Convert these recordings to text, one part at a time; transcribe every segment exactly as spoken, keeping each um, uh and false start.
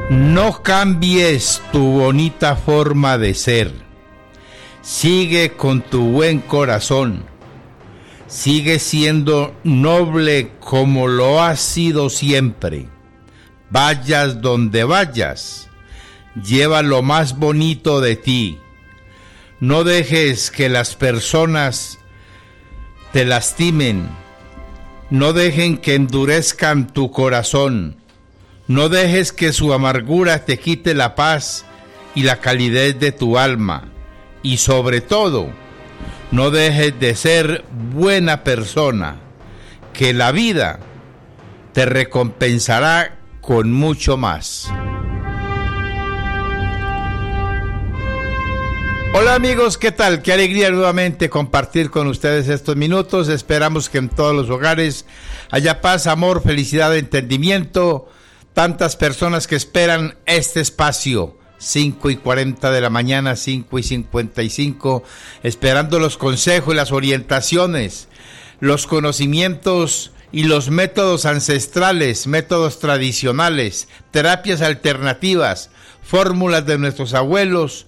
No cambies tu bonita forma de ser. Sigue con tu buen corazón. Sigue siendo noble como lo has sido siempre. Vayas donde vayas, lleva lo más bonito de ti. No dejes que las personas te lastimen. No dejen que endurezcan tu corazón. No dejes que su amargura te quite la paz y la calidez de tu alma. Y sobre todo, no dejes de ser buena persona, que la vida te recompensará con mucho más. Hola amigos, ¿qué tal? Qué alegría nuevamente compartir con ustedes estos minutos. Esperamos que en todos los hogares haya paz, amor, felicidad, entendimiento. Tantas personas que esperan este espacio, cinco y cuarenta de la mañana, cinco y cincuenta y cinco, esperando los consejos y las orientaciones, los conocimientos y los métodos ancestrales, métodos tradicionales, terapias alternativas, fórmulas de nuestros abuelos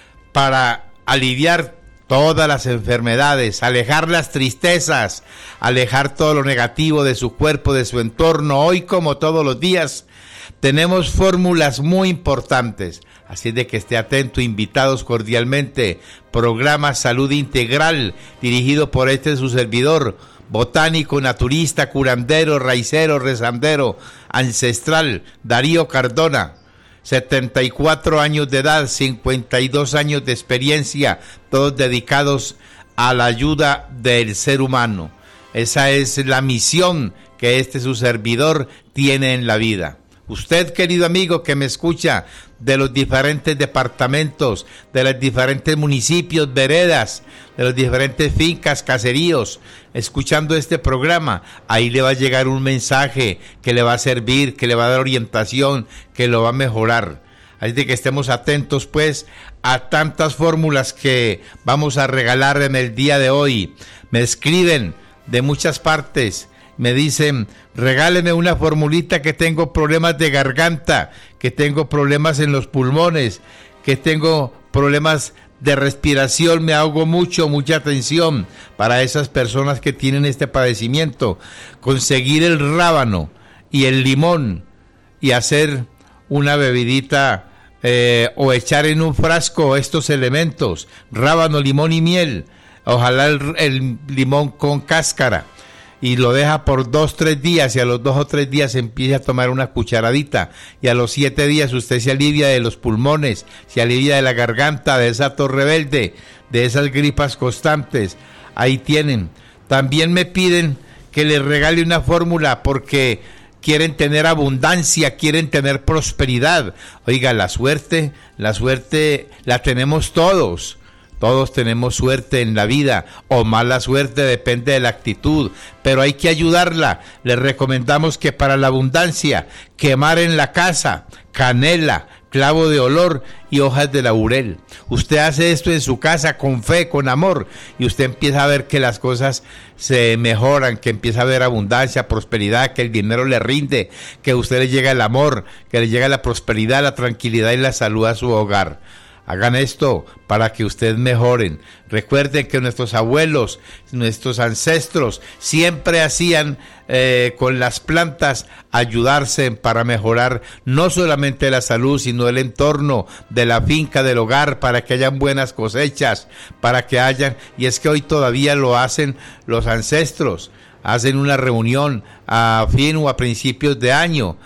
para aliviar todas las enfermedades, alejar las tristezas, alejar todo lo negativo de su cuerpo, de su entorno. Hoy, como todos los días, tenemos fórmulas muy importantes, así de que esté atento, invitados cordialmente. Programa Salud Integral, dirigido por este su servidor, botánico, naturista, curandero, raicero, rezandero, ancestral, Darío Cardona. setenta y cuatro años de edad, cincuenta y dos años de experiencia, todos dedicados a la ayuda del ser humano. Esa es la misión que este su servidor tiene en la vida. Usted, querido amigo que me escucha de los diferentes departamentos, de los diferentes municipios, veredas, de los diferentes fincas, caseríos, escuchando este programa, ahí le va a llegar un mensaje que le va a servir, que le va a dar orientación, que lo va a mejorar. Así de que estemos atentos pues a tantas fórmulas que vamos a regalar en el día de hoy. Me escriben de muchas partes. Me dicen, regáleme una formulita que tengo problemas de garganta, que tengo problemas en los pulmones, que tengo problemas de respiración, me ahogo mucho, mucha tensión. Para esas personas que tienen este padecimiento, conseguir el rábano y el limón y hacer una bebidita eh, o echar en un frasco estos elementos, rábano, limón y miel, ojalá el, el limón con cáscara. Y lo deja por dos, tres días, y a los dos o tres días empieza a tomar una cucharadita, y a los siete días usted se alivia de los pulmones, se alivia de la garganta, de esa tos rebelde, de esas gripas constantes. Ahí tienen. También me piden que les regale una fórmula porque quieren tener abundancia, quieren tener prosperidad. Oiga, la suerte, la suerte la tenemos todos. Todos tenemos suerte en la vida, o mala suerte, depende de la actitud, pero hay que ayudarla. Les recomendamos que para la abundancia, quemar en la casa canela, clavo de olor y hojas de laurel. Usted hace esto en su casa con fe, con amor, y usted empieza a ver que las cosas se mejoran, que empieza a haber abundancia, prosperidad, que el dinero le rinde, que a usted le llega el amor, que le llega la prosperidad, la tranquilidad y la salud a su hogar. Hagan esto para que ustedes mejoren. Recuerden que nuestros abuelos, nuestros ancestros siempre hacían eh, con las plantas ayudarse para mejorar no solamente la salud, sino el entorno de la finca, del hogar, para que hayan buenas cosechas, para que hayan, y es que hoy todavía lo hacen los ancestros, hacen una reunión a fin o a principios de año,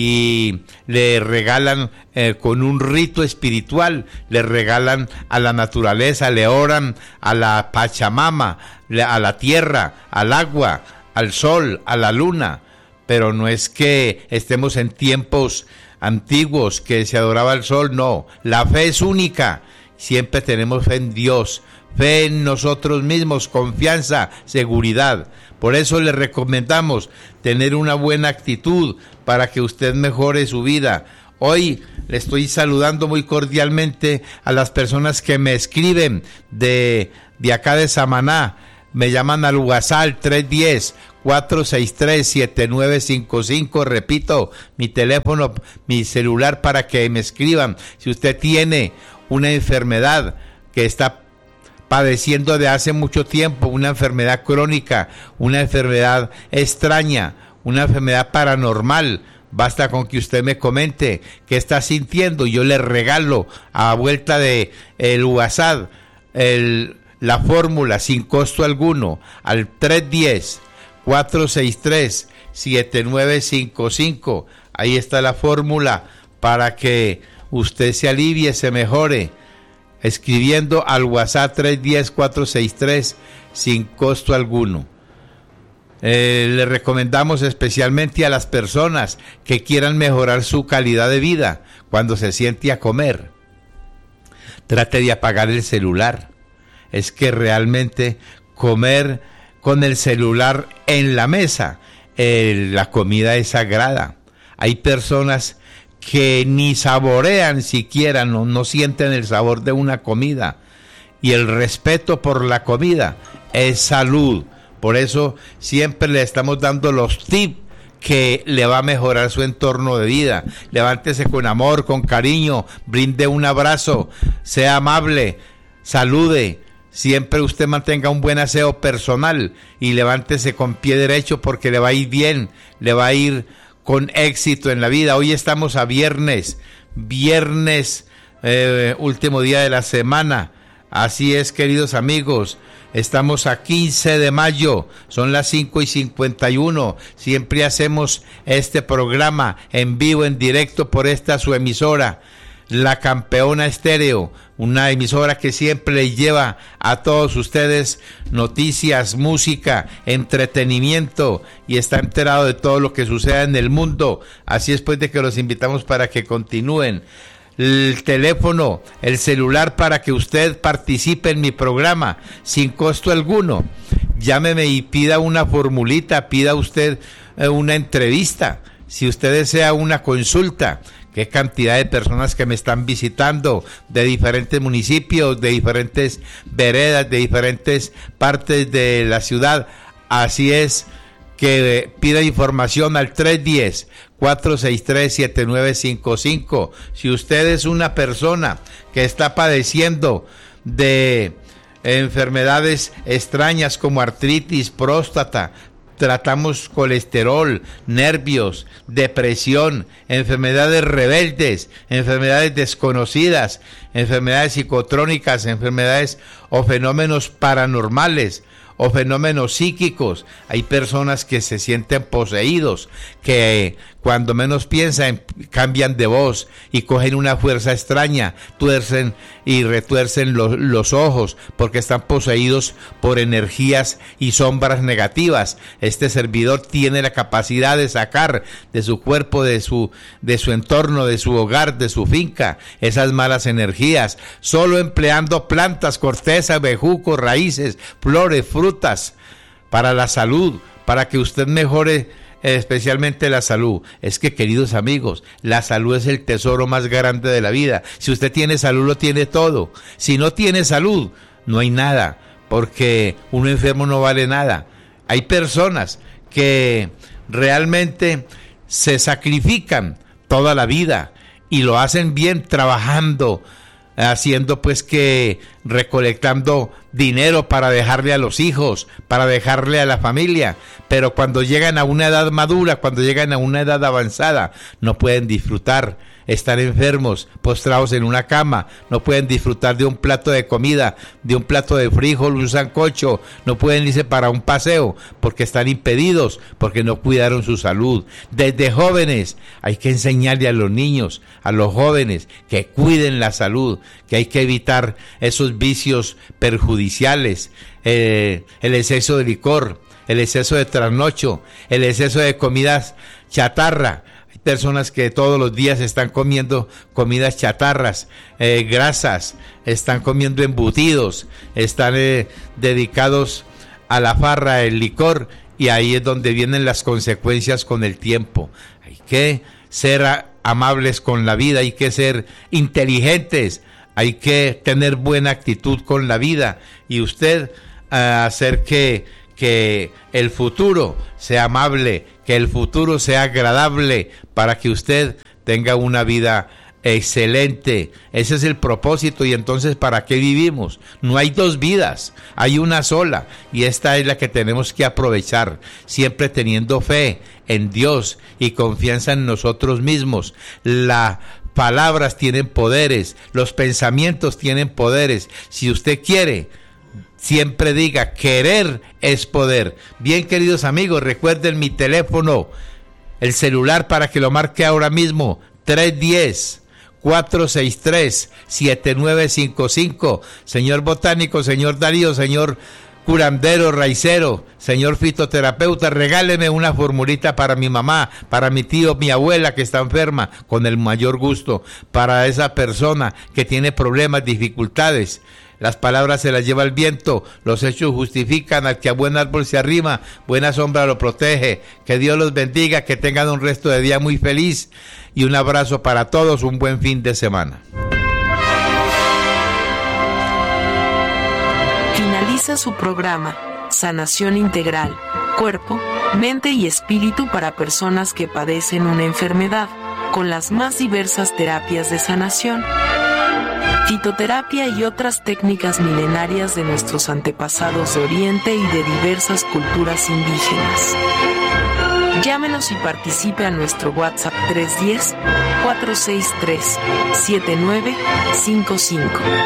y le regalan eh, con un rito espiritual, le regalan a la naturaleza, le oran a la Pachamama, a la tierra, al agua, al sol, a la luna. Pero no es que estemos en tiempos antiguos que se adoraba el sol, no, la fe es única, siempre tenemos fe en Dios, fe en nosotros mismos, confianza, seguridad. Por eso le recomendamos tener una buena actitud para que usted mejore su vida. Hoy le estoy saludando muy cordialmente a las personas que me escriben de, de acá de Samaná. Me llaman al WhatsApp tres uno cero, cuatro seis tres, siete nueve cinco cinco. Repito, mi teléfono, mi celular para que me escriban. Si usted tiene una enfermedad que está padeciendo de hace mucho tiempo, una enfermedad crónica, una enfermedad extraña, una enfermedad paranormal, basta con que usted me comente qué está sintiendo. Yo le regalo a vuelta de el WhatsApp el, la fórmula sin costo alguno al tres uno cero, cuatro seis tres, siete nueve cinco cinco. Ahí está la fórmula para que usted se alivie, se mejore, escribiendo al WhatsApp tres uno cero, cuatro seis tres sin costo alguno. Eh, le recomendamos especialmente a las personas que quieran mejorar su calidad de vida cuando se siente a comer. Trate de apagar el celular. Es que realmente comer con el celular en la mesa, eh, la comida es sagrada. Hay personas que ni saborean siquiera, no, no sienten el sabor de una comida. Y el respeto por la comida es salud. Por eso siempre le estamos dando los tips que le va a mejorar su entorno de vida. Levántese con amor, con cariño, brinde un abrazo, sea amable, salude. Siempre usted mantenga un buen aseo personal y levántese con pie derecho porque le va a ir bien, le va a ir con éxito en la vida. Hoy estamos a viernes, viernes, eh, último día de la semana. Así es, queridos amigos. Estamos a quince de mayo, son las cinco y cincuenta y uno. Siempre hacemos este programa en vivo, en directo por esta su emisora, La Campeona Estéreo, una emisora que siempre le lleva a todos ustedes noticias, música, entretenimiento y está enterado de todo lo que sucede en el mundo. Así es pues de que los invitamos para que continúen. El teléfono, el celular para que usted participe en mi programa sin costo alguno. Llámeme y pida una formulita, pida usted eh, una entrevista. Si usted desea una consulta, qué cantidad de personas que me están visitando de diferentes municipios, de diferentes veredas, de diferentes partes de la ciudad. Así es que pida información al tres uno cero, cuatro seis tres, siete nueve cinco cinco. Si usted es una persona que está padeciendo de enfermedades extrañas como artritis, próstata, tratamos colesterol, nervios, depresión, enfermedades rebeldes, enfermedades desconocidas, enfermedades psicotrónicas, enfermedades o fenómenos paranormales o fenómenos psíquicos. Hay personas que se sienten poseídos, que cuando menos piensan cambian de voz y cogen una fuerza extraña, tuercen y retuercen los, los ojos porque están poseídos por energías y sombras negativas. Este servidor tiene la capacidad de sacar de su cuerpo, de su, de su entorno, de su hogar, de su finca, esas malas energías, solo empleando plantas, cortezas, bejucos, raíces, flores, frutas, para la salud, para que usted mejore especialmente la salud. Es que, queridos amigos, la salud es el tesoro más grande de la vida. Si usted tiene salud, lo tiene todo. Si no tiene salud, no hay nada, porque un enfermo no vale nada. Hay personas que realmente se sacrifican toda la vida y lo hacen bien trabajando, haciendo pues que recolectando dinero para dejarle a los hijos, para dejarle a la familia, pero cuando llegan a una edad madura, cuando llegan a una edad avanzada, no pueden disfrutar, están enfermos, postrados en una cama, no pueden disfrutar de un plato de comida, de un plato de frijol, un sancocho, no pueden irse para un paseo porque están impedidos, porque no cuidaron su salud. Desde jóvenes hay que enseñarle a los niños, a los jóvenes, que cuiden la salud, que hay que evitar esos vicios perjudiciales, eh, el exceso de licor, el exceso de trasnocho, el exceso de comidas chatarra. Hay personas que todos los días están comiendo comidas chatarras, eh, grasas, están comiendo embutidos, están eh, dedicados a la farra, el licor, y ahí es donde vienen las consecuencias con el tiempo. Hay que ser a, amables con la vida, hay que ser inteligentes, hay que tener buena actitud con la vida y usted uh, hacer que, que el futuro sea amable, que el futuro sea agradable para que usted tenga una vida excelente. Ese es el propósito. Y entonces, ¿para qué vivimos? No hay dos vidas, hay una sola, y esta es la que tenemos que aprovechar, siempre teniendo fe en Dios y confianza en nosotros mismos. Las palabras tienen poderes, los pensamientos tienen poderes. Si usted quiere, siempre diga, querer es poder. Bien, queridos amigos, recuerden mi teléfono, el celular, para que lo marque ahora mismo: tres uno cero, cuatro seis tres, siete nueve cinco cinco. Señor botánico, señor Darío, señor curandero, raicero, señor fitoterapeuta, regáleme una formulita para mi mamá, para mi tío, mi abuela que está enferma, con el mayor gusto. Para esa persona que tiene problemas, dificultades. Las palabras se las lleva el viento, los hechos justifican, al que a buen árbol se arrima, buena sombra lo protege. Que Dios los bendiga, que tengan un resto de día muy feliz, y un abrazo para todos, un buen fin de semana. Finaliza su programa, Sanación Integral, Cuerpo, Mente y Espíritu para personas que padecen una enfermedad, con las más diversas terapias de sanación, fitoterapia y otras técnicas milenarias de nuestros antepasados de Oriente y de diversas culturas indígenas. Llámenos y participe a nuestro WhatsApp tres uno cero, cuatro seis tres, siete nueve cinco cinco.